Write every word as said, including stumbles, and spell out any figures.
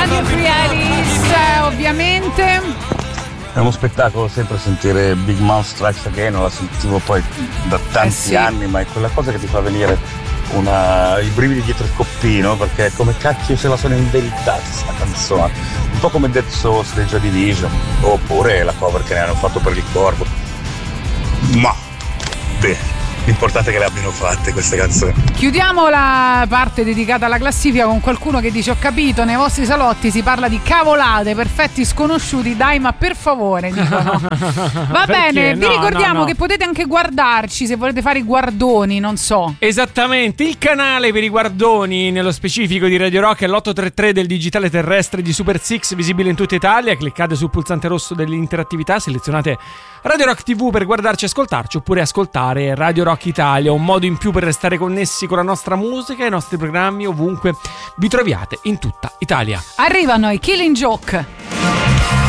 Roger Frielis, ovviamente. È uno spettacolo sempre sentire Big Mouth Strikes Again, non la sentivo poi da tanti eh sì. anni, ma è quella cosa che ti fa venire una, i brividi dietro il coppino, perché come cacchio se la sono inventata questa canzone, un po' come Dead Souls dei Joy Division, oppure la cover che ne hanno fatto per il Corvo. Ma beh, l'importante è che le abbiano fatte queste canzoni. Chiudiamo la parte dedicata alla classifica con qualcuno che dice: ho capito, nei vostri salotti si parla di cavolate, perfetti sconosciuti, dai, ma per favore, dicono. Va bene, vi no, ricordiamo no, no. che potete anche guardarci se volete fare i guardoni, non so. Esattamente, il canale per i guardoni nello specifico di Radio Rock è l'otto tre tre del digitale terrestre di Super Six, visibile in tutta Italia. Cliccate sul pulsante rosso dell'interattività, selezionate Radio Rock tivù per guardarci e ascoltarci, oppure ascoltare Radio Rock Italia, un modo in più per restare connessi con la nostra musica e i nostri programmi ovunque vi troviate in tutta Italia. Arrivano i Killing Joke.